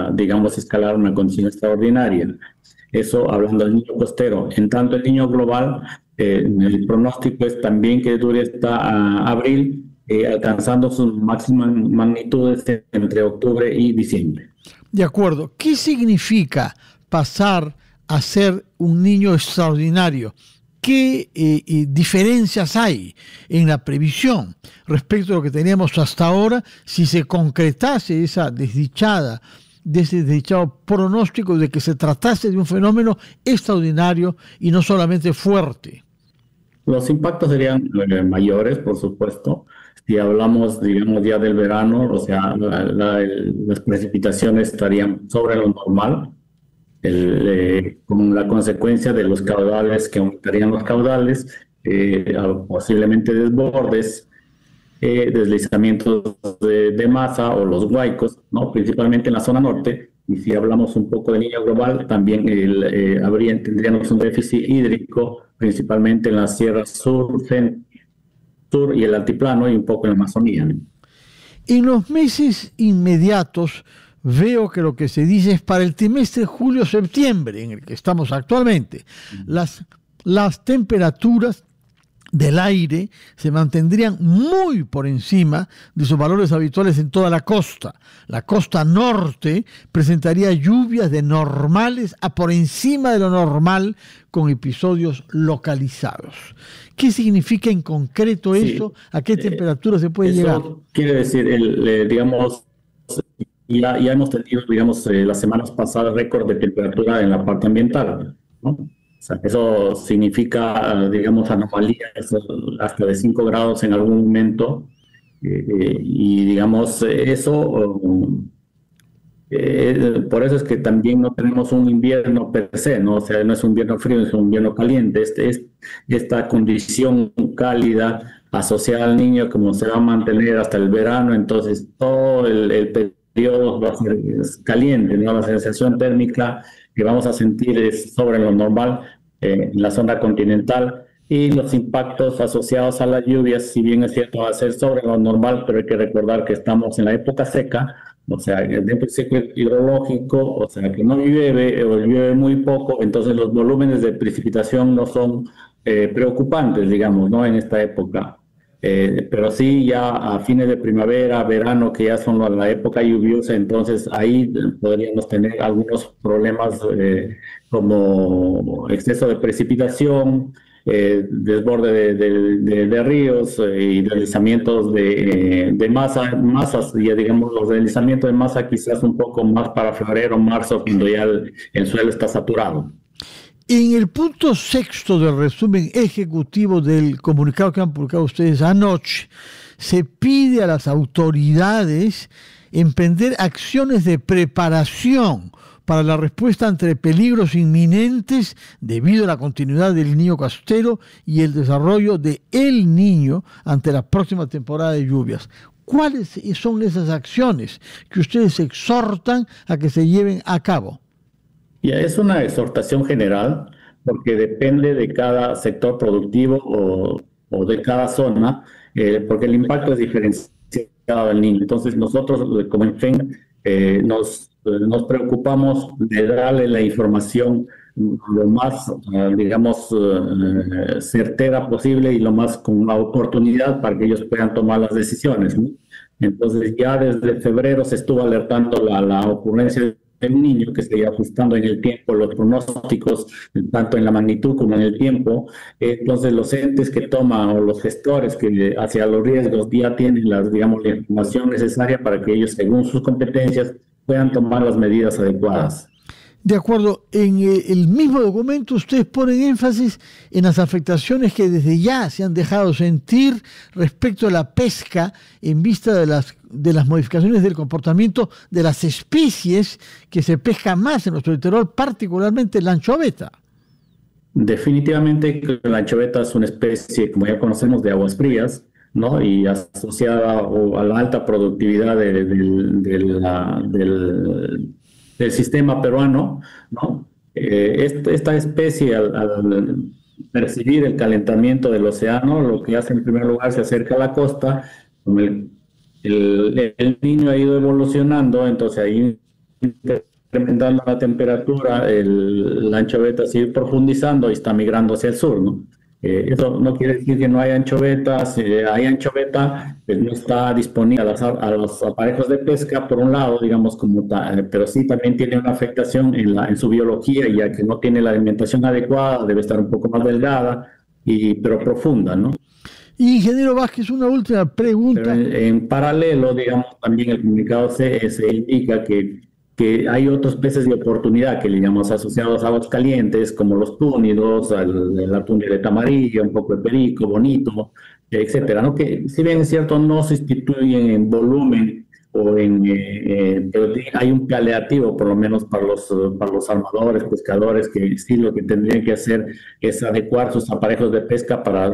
digamos, escalar una condición extraordinaria. Eso hablando del niño costero. En tanto, el niño global, el pronóstico es también que dure hasta abril, alcanzando sus máximas magnitudes entre octubre y diciembre. De acuerdo. ¿Qué significa pasar a ser un niño extraordinario? ¿Qué diferencias hay en la previsión respecto a lo que teníamos hasta ahora si se concretase ese desdichado pronóstico de que se tratase de un fenómeno extraordinario y no solamente fuerte? Los impactos serían mayores, por supuesto. Si hablamos, digamos, ya del verano, o sea, las precipitaciones estarían sobre lo normal, con la consecuencia de los caudales, que aumentarían los caudales, posiblemente desbordes, deslizamientos de masa o los huaicos, ¿no? Principalmente en la zona norte. Y si hablamos un poco del niño global, también tendríamos un déficit hídrico, principalmente en la Sierra Sur y el Altiplano y un poco en la Amazonía. En los meses inmediatos, veo que lo que se dice es para el trimestre julio-septiembre, en el que estamos actualmente, las temperaturas del aire se mantendrían muy por encima de sus valores habituales en toda la costa. La costa norte presentaría lluvias de normales a por encima de lo normal con episodios localizados. ¿Qué significa en concreto eso? ¿A qué temperatura se puede llegar? Quiere decir, digamos, ya hemos tenido, digamos, las semanas pasadas récord de temperatura en la parte ambiental, ¿no? O sea, eso significa, digamos, anomalías hasta de 5 grados en algún momento. Y, digamos, por eso es que también no tenemos un invierno per se, ¿no? O sea, no es un invierno frío, es un invierno caliente. Esta condición cálida asociada al niño, como se va a mantener hasta el verano, entonces todo el periodo va a ser caliente, ¿no? La sensación térmica que vamos a sentir es sobre lo normal en la zona continental, y los impactos asociados a las lluvias, si bien es cierto, va a ser sobre lo normal, pero hay que recordar que estamos en la época seca, o sea, dentro del ciclo hidrológico, o sea, que no llueve o llueve muy poco, entonces los volúmenes de precipitación no son preocupantes, digamos, ¿no? En esta época. Pero sí ya a fines de primavera, verano, que ya son la época lluviosa, entonces ahí podríamos tener algunos problemas como exceso de precipitación, desborde de ríos y deslizamientos de masas, ya digamos los deslizamientos de masa quizás un poco más para febrero, marzo, cuando ya el suelo está saturado. En el punto sexto del resumen ejecutivo del comunicado que han publicado ustedes anoche, se pide a las autoridades emprender acciones de preparación para la respuesta ante peligros inminentes debido a la continuidad del niño costero y el desarrollo de El Niño ante la próxima temporada de lluvias. ¿Cuáles son esas acciones que ustedes exhortan a que se lleven a cabo? Ya es una exhortación general, porque depende de cada sector productivo o de cada zona, porque el impacto es diferenciado del niño. Entonces nosotros como ENFEN nos preocupamos de darle la información lo más, digamos, certera posible y lo más con una oportunidad para que ellos puedan tomar las decisiones, ¿no? Entonces ya desde febrero se estuvo alertando la ocurrencia de un niño que se iba ajustando en el tiempo los pronósticos, tanto en la magnitud como en el tiempo. Entonces los entes que toman o los gestores que hacia los riesgos ya tienen digamos, la información necesaria para que ellos, según sus competencias, puedan tomar las medidas adecuadas. De acuerdo, en el mismo documento ustedes ponen énfasis en las afectaciones que desde ya se han dejado sentir respecto a la pesca en vista de las modificaciones del comportamiento de las especies que se pescan más en nuestro litoral, particularmente la anchoveta. Definitivamente la anchoveta es una especie, como ya conocemos, de aguas frías, ¿no? Y asociada a la alta productividad del sistema peruano, ¿no? Esta especie, al percibir el calentamiento del océano, lo que hace en primer lugar se acerca a la costa. Como el niño ha ido evolucionando, entonces ahí incrementando la temperatura, la anchoveta sigue profundizando y está migrando hacia el sur, ¿no? Eso no quiere decir que no haya anchovetas. Si hay anchoveta, pues no está disponible a los aparejos de pesca, por un lado, digamos, pero sí también tiene una afectación en su biología, ya que no tiene la alimentación adecuada, debe estar un poco más delgada, pero profunda, ¿no? Ingeniero Vázquez, una última pregunta. Pero en paralelo, digamos, también el comunicado se indica que hay otros peces de oportunidad que le llamamos asociados a aguas calientes, como los túnidos, el atún de aleta amarilla, un poco de perico, bonito, etcétera, ¿no? Que si bien es cierto, no se sustituyen en volumen pero hay un paliativo, por lo menos para los armadores, pescadores, que sí lo que tendrían que hacer es adecuar sus aparejos de pesca para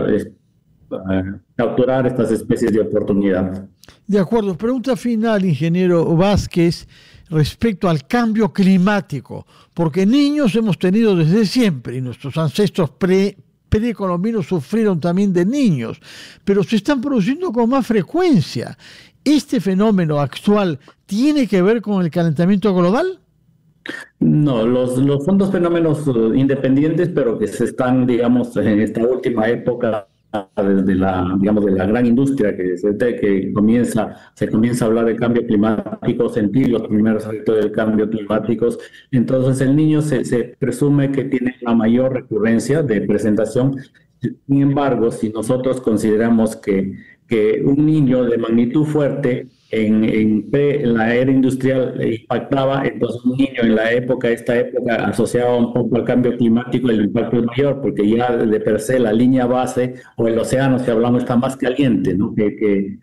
capturar estas especies de oportunidad. De acuerdo. Pregunta final, ingeniero Vázquez, respecto al cambio climático, porque niños hemos tenido desde siempre y nuestros ancestros precolombinos sufrieron también de niños, pero se están produciendo con más frecuencia. ¿Este fenómeno actual tiene que ver con el calentamiento global? No, son dos fenómenos independientes, pero que se están, digamos, en esta última época, desde de la gran industria que se comienza a hablar de cambio climático, sentir los primeros efectos del cambio climático. Entonces el niño se presume que tiene la mayor recurrencia de presentación. Sin embargo, si nosotros consideramos que un niño de magnitud fuerte en la era industrial impactaba, entonces un niño en esta época asociado un poco al cambio climático, el impacto es mayor, porque ya de per se la línea base o el océano, si hablamos, está más caliente, ¿no? que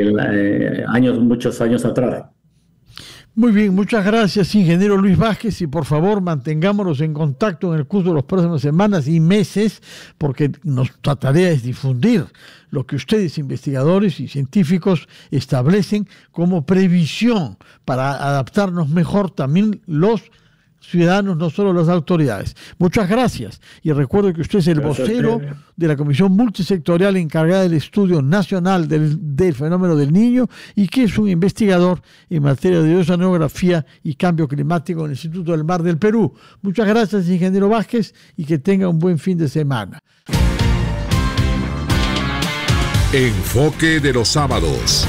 muchos años atrás. Muy bien, muchas gracias, ingeniero Luis Vázquez, y por favor mantengámonos en contacto en el curso de las próximas semanas y meses, porque nuestra tarea es difundir lo que ustedes, investigadores y científicos, establecen como previsión para adaptarnos mejor también los ciudadanos, no solo las autoridades. Muchas gracias. Y recuerdo que usted es el vocero de la Comisión Multisectorial encargada del Estudio Nacional del Fenómeno del Niño y que es un investigador en materia de oceanografía y cambio climático en el Instituto del Mar del Perú. Muchas gracias, ingeniero Vázquez, y que tenga un buen fin de semana. Enfoque de los sábados.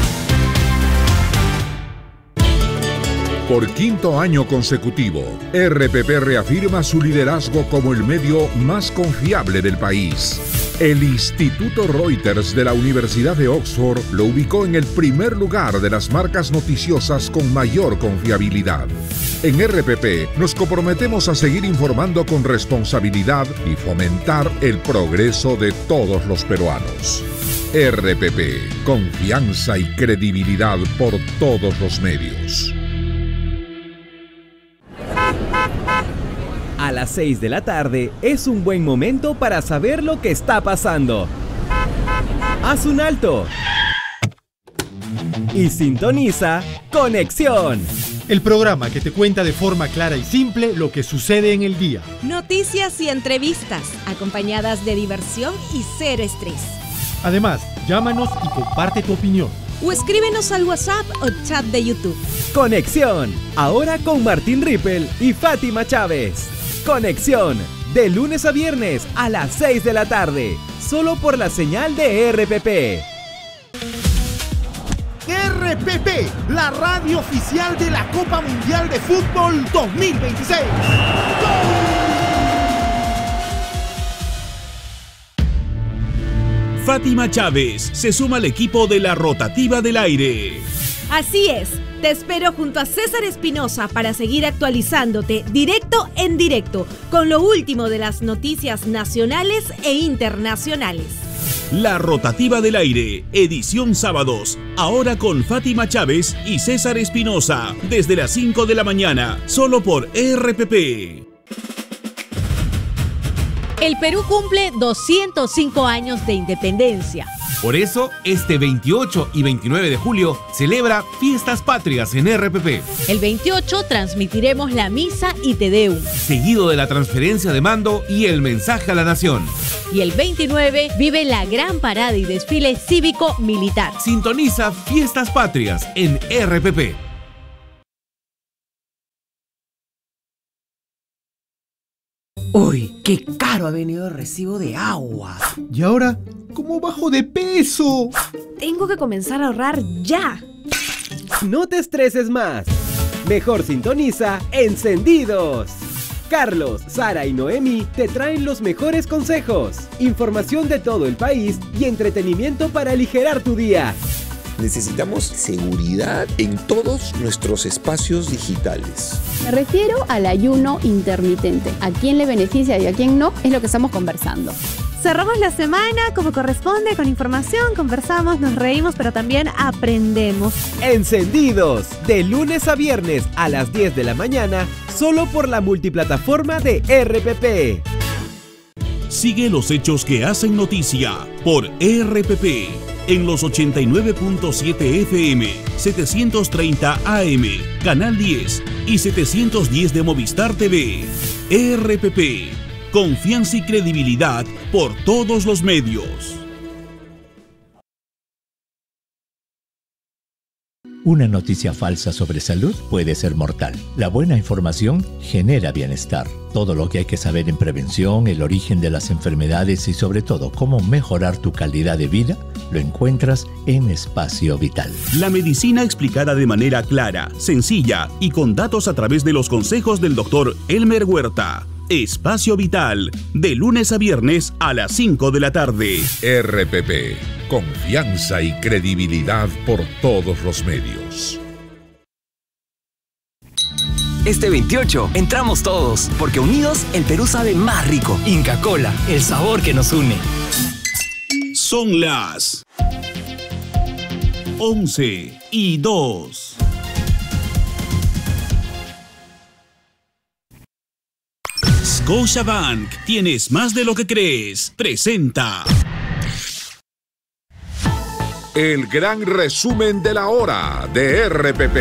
Por quinto año consecutivo, RPP reafirma su liderazgo como el medio más confiable del país. El Instituto Reuters de la Universidad de Oxford lo ubicó en el primer lugar de las marcas noticiosas con mayor confiabilidad. En RPP nos comprometemos a seguir informando con responsabilidad y fomentar el progreso de todos los peruanos. RPP, confianza y credibilidad por todos los medios. A las 6 de la tarde es un buen momento para saber lo que está pasando. Haz un alto y sintoniza Conexión, el programa que te cuenta de forma clara y simple lo que sucede en el día. Noticias y entrevistas, acompañadas de diversión y cero estrés. Además, llámanos y comparte tu opinión. O escríbenos al WhatsApp o chat de YouTube. Conexión, ahora con Martín Rippel y Fátima Chávez. Conexión, de lunes a viernes a las 6 de la tarde, solo por la señal de RPP. RPP, la radio oficial de la Copa Mundial de Fútbol 2026. Fátima Chávez se suma al equipo de la Rotativa del Aire. Así es, te espero junto a César Espinosa para seguir actualizándote directo en directo con lo último de las noticias nacionales e internacionales. La Rotativa del Aire, edición sábados, ahora con Fátima Chávez y César Espinosa, desde las 5 de la mañana, solo por RPP. El Perú cumple 205 años de independencia. Por eso, este 28 y 29 de julio celebra Fiestas Patrias en RPP. El 28 transmitiremos la misa y Te Deum, seguido de la transferencia de mando y el mensaje a la nación. Y el 29 vive la gran parada y desfile cívico-militar. Sintoniza Fiestas Patrias en RPP. Uy, qué caro ha venido el recibo de agua. ¿Y ahora cómo bajo de peso? Tengo que comenzar a ahorrar ya. No te estreses más. Mejor sintoniza Encendidos. Carlos, Sara y Noemi te traen los mejores consejos, información de todo el país y entretenimiento para aligerar tu día. Necesitamos seguridad en todos nuestros espacios digitales. Me refiero al ayuno intermitente. ¿A quién le beneficia y a quién no? Es lo que estamos conversando. Cerramos la semana como corresponde, con información, conversamos, nos reímos, pero también aprendemos. Encendidos, de lunes a viernes a las 10 de la mañana, solo por la multiplataforma de RPP. Sigue los hechos que hacen noticia por RPP en los 89.7 FM, 730 AM, Canal 10 y 710 de Movistar TV. RPP, confianza y credibilidad por todos los medios. Una noticia falsa sobre salud puede ser mortal. La buena información genera bienestar. Todo lo que hay que saber en prevención, el origen de las enfermedades y sobre todo cómo mejorar tu calidad de vida, lo encuentras en Espacio Vital. La medicina explicada de manera clara, sencilla y con datos a través de los consejos del doctor Elmer Huerta. Espacio Vital, de lunes a viernes a las 5 de la tarde. RPP, confianza y credibilidad por todos los medios. Este 28 entramos todos, porque unidos el Perú sabe más rico. Inca Kola, el sabor que nos une. Son las 11:02. Scotiabank, tienes más de lo que crees. Presenta el gran resumen de la hora de RPP.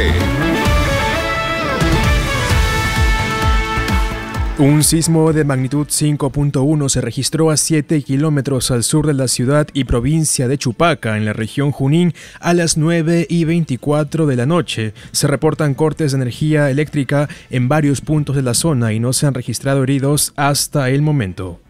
Un sismo de magnitud 5.1 se registró a 7 kilómetros al sur de la ciudad y provincia de Chupaca, en la región Junín, a las 9:24 de la noche. Se reportan cortes de energía eléctrica en varios puntos de la zona y no se han registrado heridos hasta el momento.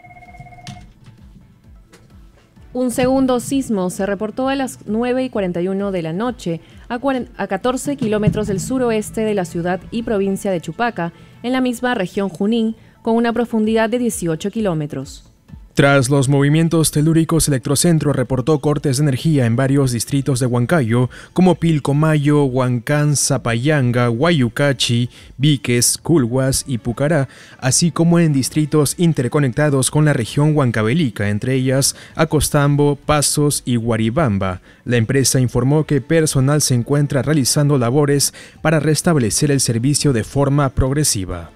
Un segundo sismo se reportó a las 9:41 de la noche a 14 kilómetros del suroeste de la ciudad y provincia de Chupaca, en la misma región Junín, con una profundidad de 18 kilómetros. Tras los movimientos telúricos, Electrocentro reportó cortes de energía en varios distritos de Huancayo, como Pilcomayo, Huancán, Zapayanga, Guayucachi, Víquez, Culhuas y Pucará, así como en distritos interconectados con la región huancavelica, entre ellas Acostambo, Pasos y Guaribamba. La empresa informó que personal se encuentra realizando labores para restablecer el servicio de forma progresiva.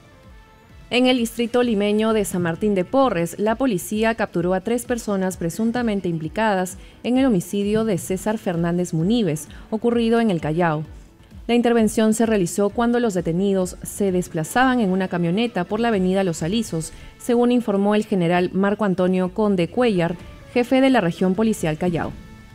En el distrito limeño de San Martín de Porres, la policía capturó a 3 personas presuntamente implicadas en el homicidio de César Fernández Muníbez, ocurrido en el Callao. La intervención se realizó cuando los detenidos se desplazaban en una camioneta por la avenida Los Alisos, según informó el general Marco Antonio Conde Cuellar, jefe de la región policial Callao.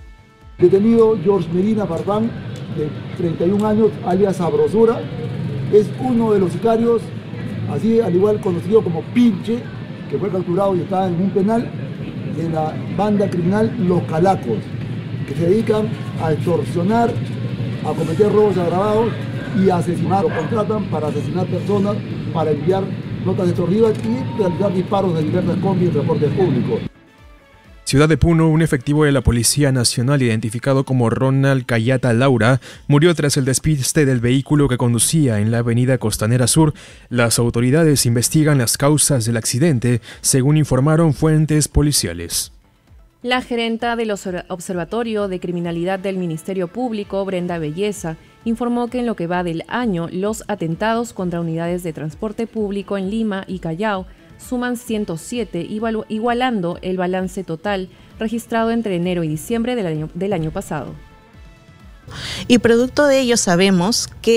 Detenido George Medina Barbán, de 31 años, alias Sabrosura, es uno de los sicarios, así al igual conocido como Pinche, que fue capturado y está en un penal de la banda criminal Los Calacos, que se dedican a extorsionar, a cometer robos agravados y a asesinar. Lo contratan para asesinar personas, para enviar notas extorsivas y realizar disparos de diversas combis y transportes públicos. Ciudad de Puno, un efectivo de la Policía Nacional identificado como Ronald Cayata Laura murió tras el despiste del vehículo que conducía en la avenida Costanera Sur. Las autoridades investigan las causas del accidente, según informaron fuentes policiales. La gerenta del Observatorio de Criminalidad del Ministerio Público, Brenda Belleza, informó que en lo que va del año, los atentados contra unidades de transporte público en Lima y Callao suman 107, igualando el balance total registrado entre enero y diciembre del año pasado. Y producto de ello sabemos que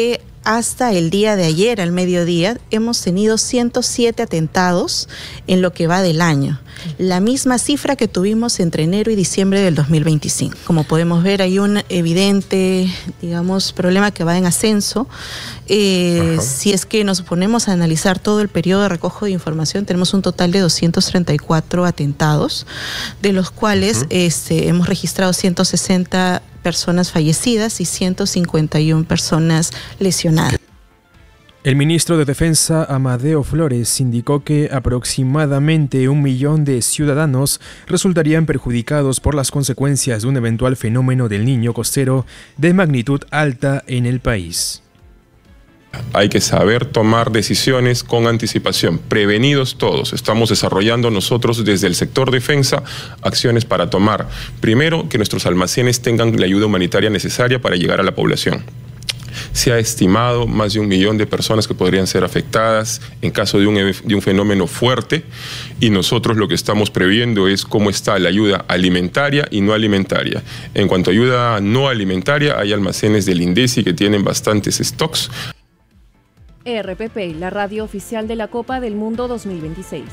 hasta el día de ayer, al mediodía, hemos tenido 107 atentados en lo que va del año. La misma cifra que tuvimos entre enero y diciembre del 2025. Como podemos ver, hay un evidente, problema que va en ascenso. Si es que nos ponemos a analizar todo el periodo de recojo de información, tenemos un total de 234 atentados, de los cuales hemos registrado 160 personas fallecidas y 151 personas lesionadas. El ministro de Defensa, Amadeo Flores, indicó que aproximadamente 1 millón de ciudadanos resultarían perjudicados por las consecuencias de un eventual fenómeno del Niño costero de magnitud alta en el país. Hay que saber tomar decisiones con anticipación, prevenidos todos. Estamos desarrollando nosotros desde el sector defensa acciones para tomar, primero, que nuestros almacenes tengan la ayuda humanitaria necesaria para llegar a la población. Se ha estimado más de 1 millón de personas que podrían ser afectadas en caso de un fenómeno fuerte, y nosotros lo que estamos previendo es cómo está la ayuda alimentaria y no alimentaria. En cuanto a ayuda no alimentaria, hay almacenes del INDECI que tienen bastantes stocks. RPP, la radio oficial de la Copa del Mundo 2026.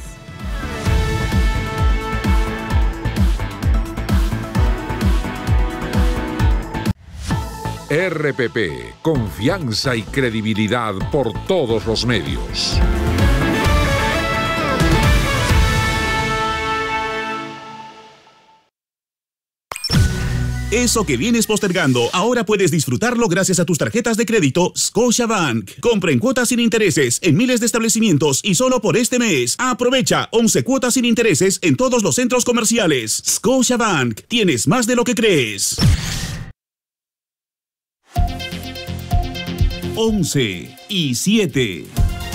RPP, confianza y credibilidad por todos los medios. Eso que vienes postergando, ahora puedes disfrutarlo gracias a tus tarjetas de crédito Scotiabank. Compra en cuotas sin intereses en miles de establecimientos y solo por este mes. Aprovecha 11 cuotas sin intereses en todos los centros comerciales. Scotiabank, tienes más de lo que crees. 11:07.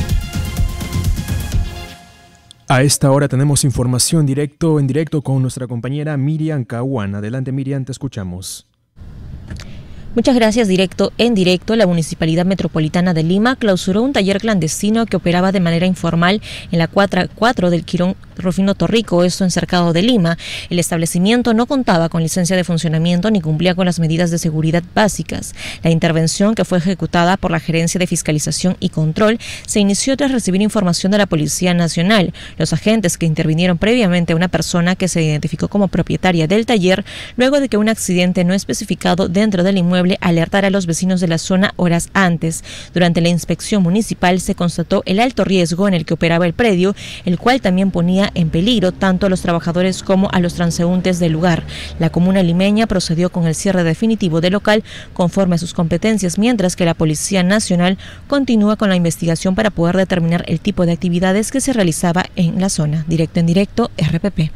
A esta hora tenemos información en directo con nuestra compañera Miriam Caguán. Adelante, Miriam, te escuchamos. Muchas gracias. En directo, la Municipalidad Metropolitana de Lima clausuró un taller clandestino que operaba de manera informal en la cuadra 4 del Quirón Rufino Torrico, esto en Cercado de Lima. El establecimiento no contaba con licencia de funcionamiento ni cumplía con las medidas de seguridad básicas. La intervención, que fue ejecutada por la Gerencia de Fiscalización y Control, se inició tras recibir información de la Policía Nacional. Los agentes, que intervinieron previamente a una persona que se identificó como propietaria del taller, luego de que un accidente no especificado dentro del inmueble alertara a los vecinos de la zona horas antes. Durante la inspección municipal se constató el alto riesgo en el que operaba el predio, el cual también ponía en peligro tanto a los trabajadores como a los transeúntes del lugar. La comuna limeña procedió con el cierre definitivo del local conforme a sus competencias, mientras que la Policía Nacional continúa con la investigación para poder determinar el tipo de actividades que se realizaba en la zona. En directo, RPP.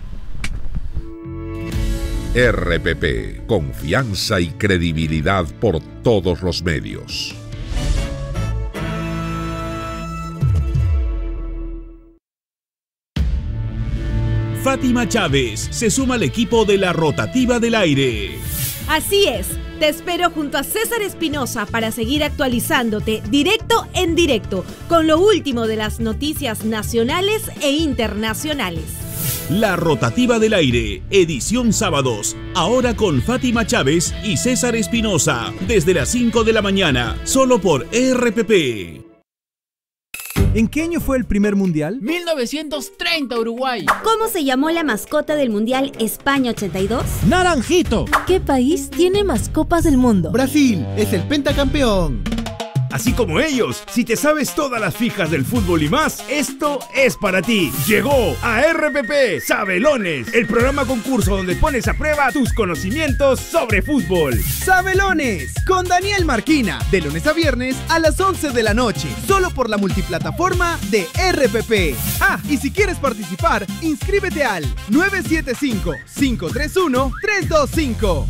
RPP, confianza y credibilidad por todos los medios. Fátima Chávez se suma al equipo de la Rotativa del Aire. Así es, te espero junto a César Espinosa para seguir actualizándote directo en directo con lo último de las noticias nacionales e internacionales. La Rotativa del Aire, edición sábados, ahora con Fátima Chávez y César Espinosa, desde las 5 de la mañana, solo por RPP. ¿En qué año fue el primer mundial? 1930, Uruguay. ¿Cómo se llamó la mascota del mundial España 82? ¡Naranjito! ¿Qué país tiene más copas del mundo? Brasil, es el pentacampeón. Así como ellos, si te sabes todas las fijas del fútbol y más, esto es para ti. Llegó a RPP Sabelones, el programa concurso donde pones a prueba tus conocimientos sobre fútbol. Sabelones, con Daniel Marquina, de lunes a viernes a las 11 de la noche, solo por la multiplataforma de RPP. Ah, y si quieres participar, inscríbete al 975-531-325.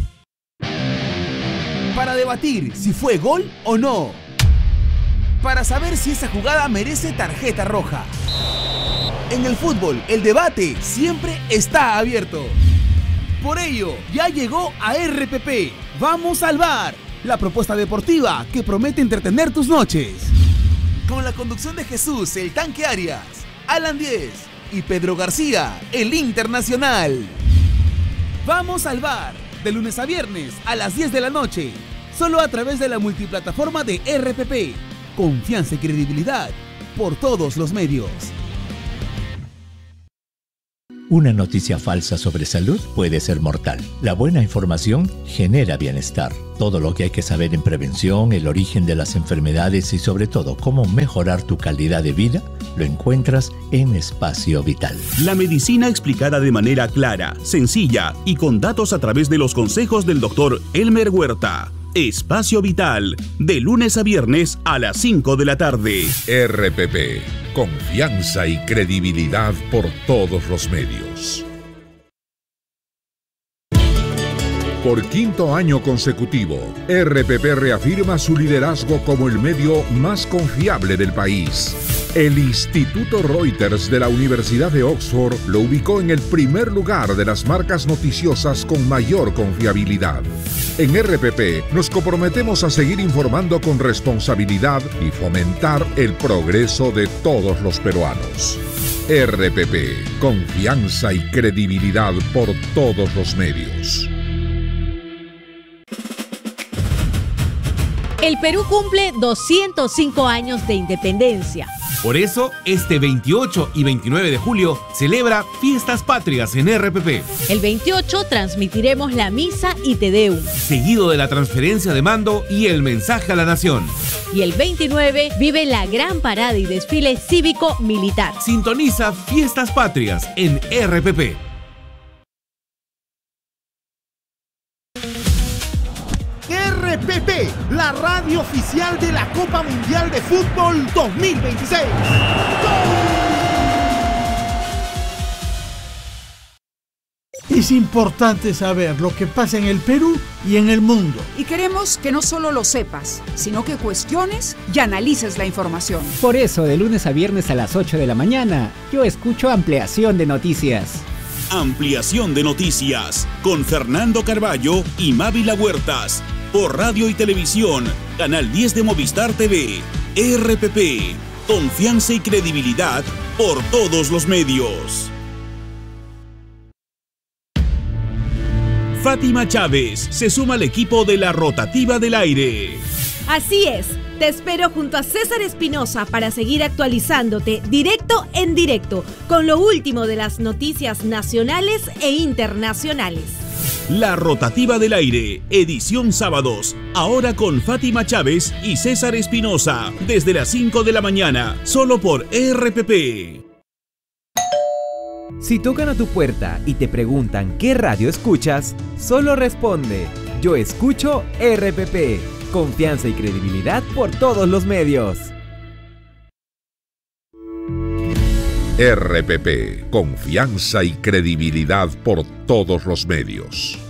Para debatir si fue gol o no. Para saber si esa jugada merece tarjeta roja. En el fútbol, el debate siempre está abierto. Por ello, ya llegó a RPP. ¡Vamos al bar! La propuesta deportiva que promete entretener tus noches. Con la conducción de Jesús, el Tanque Arias, Alan Diez y Pedro García, el Internacional. ¡Vamos al bar! De lunes a viernes a las 10 de la noche. solo a través de la multiplataforma de RPP. Confianza y credibilidad por todos los medios. Una noticia falsa sobre salud puede ser mortal. La buena información genera bienestar. Todo lo que hay que saber en prevención, el origen de las enfermedades y sobre todo cómo mejorar tu calidad de vida, lo encuentras en Espacio Vital. La medicina explicada de manera clara, sencilla y con datos a través de los consejos del doctor Elmer Huerta. Espacio Vital, de lunes a viernes a las 5 de la tarde. RPP, confianza y credibilidad por todos los medios. Por quinto año consecutivo, RPP reafirma su liderazgo como el medio más confiable del país. El Instituto Reuters de la Universidad de Oxford lo ubicó en el primer lugar de las marcas noticiosas con mayor confiabilidad. En RPP nos comprometemos a seguir informando con responsabilidad y fomentar el progreso de todos los peruanos. RPP, confianza y credibilidad por todos los medios. El Perú cumple 205 años de independencia. Por eso, este 28 y 29 de julio celebra Fiestas Patrias en RPP. El 28 transmitiremos la misa y Te Deum, seguido de la transferencia de mando y el mensaje a la nación. Y el 29 vive la gran parada y desfile cívico-militar. Sintoniza Fiestas Patrias en RPP. RPP, la radio oficial de la Copa Mundial de Fútbol 2026. Es importante saber lo que pasa en el Perú y en el mundo. Y queremos que no solo lo sepas, sino que cuestiones y analices la información. Por eso, de lunes a viernes a las 8 de la mañana, yo escucho Ampliación de Noticias. Ampliación de Noticias, con Fernando Carballo y Mávila Huertas. Por radio y televisión, Canal 10 de Movistar TV. RPP, confianza y credibilidad por todos los medios. Fátima Chávez se suma al equipo de la Rotativa del Aire. Así es, te espero junto a César Espinosa para seguir actualizándote directo en directo con lo último de las noticias nacionales e internacionales. La Rotativa del Aire, edición sábados, ahora con Fátima Chávez y César Espinosa, desde las 5 de la mañana, solo por RPP. Si tocan a tu puerta y te preguntan qué radio escuchas, solo responde: yo escucho RPP. Confianza y credibilidad por todos los medios. RPP, confianza y credibilidad por todos los medios.